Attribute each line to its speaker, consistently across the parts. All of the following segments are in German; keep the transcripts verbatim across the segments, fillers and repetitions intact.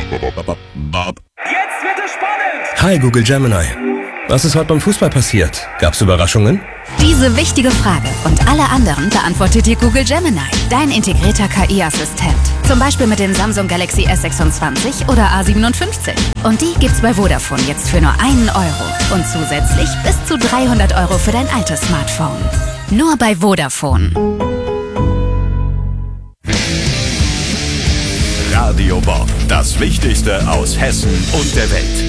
Speaker 1: Jetzt wird es spannend!
Speaker 2: Hi Google Gemini. Was ist heute beim Fußball passiert? Gab's Überraschungen?
Speaker 3: Diese wichtige Frage und alle anderen beantwortet dir Google Gemini, dein integrierter K I-Assistent. Zum Beispiel mit den Samsung Galaxy S sechsundzwanzig oder A siebenundfünfzig. Und die gibt's bei Vodafone jetzt für nur einen Euro. Und zusätzlich bis zu dreihundert Euro für dein altes Smartphone. Nur bei Vodafone.
Speaker 4: Radio Bob, das Wichtigste aus Hessen und der Welt.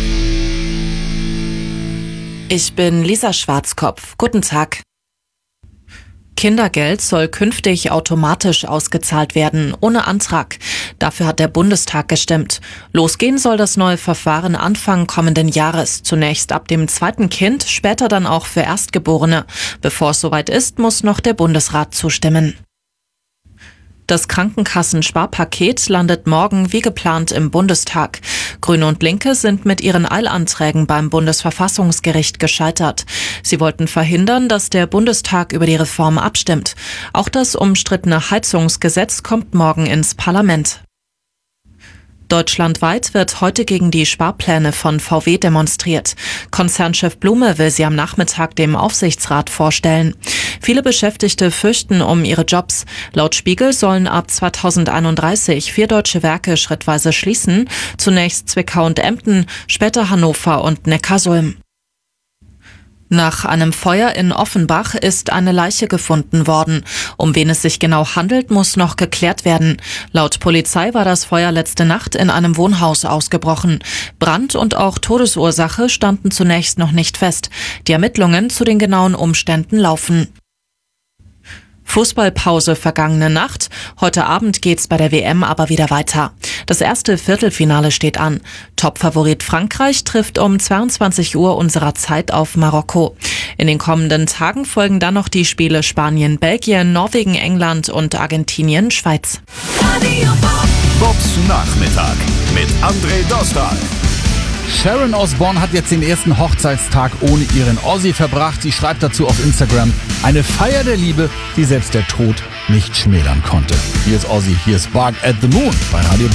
Speaker 5: Ich bin Lisa Schwarzkopf. Guten Tag. Kindergeld soll künftig automatisch ausgezahlt werden, ohne Antrag. Dafür hat der Bundestag gestimmt. Losgehen soll das neue Verfahren Anfang kommenden Jahres. Zunächst ab dem zweiten Kind, später dann auch für Erstgeborene. Bevor es soweit ist, muss noch der Bundesrat zustimmen. Das Krankenkassensparpaket landet morgen wie geplant im Bundestag. Grüne und Linke sind mit ihren Eilanträgen beim Bundesverfassungsgericht gescheitert. Sie wollten verhindern, dass der Bundestag über die Reform abstimmt. Auch das umstrittene Heizungsgesetz kommt morgen ins Parlament. Deutschlandweit wird heute gegen die Sparpläne von V W demonstriert. Konzernchef Blume will sie am Nachmittag dem Aufsichtsrat vorstellen. Viele Beschäftigte fürchten um ihre Jobs. Laut Spiegel sollen ab zweitausendeinunddreißig vier deutsche Werke schrittweise schließen. Zunächst Zwickau und Emden, später Hannover und Neckarsulm. Nach einem Feuer in Offenbach ist eine Leiche gefunden worden. Um wen es sich genau handelt, muss noch geklärt werden. Laut Polizei war das Feuer letzte Nacht in einem Wohnhaus ausgebrochen. Brand und auch Todesursache standen zunächst noch nicht fest. Die Ermittlungen zu den genauen Umständen laufen. Fußballpause vergangene Nacht. Heute Abend geht's bei der W M aber wieder weiter. Das erste Viertelfinale steht an. Topfavorit Frankreich trifft um zweiundzwanzig Uhr unserer Zeit auf Marokko. In den kommenden Tagen folgen dann noch die Spiele Spanien, Belgien, Norwegen, England und Argentinien, Schweiz.
Speaker 4: Bobs Nachmittag mit André Dostal.
Speaker 6: Sharon Osbourne hat jetzt den ersten Hochzeitstag ohne ihren Ozzy verbracht. Sie schreibt dazu auf Instagram: eine Feier der Liebe, die selbst der Tod nicht schmälern konnte. Hier ist Ozzy, hier ist Bark at the Moon bei Radio Bob.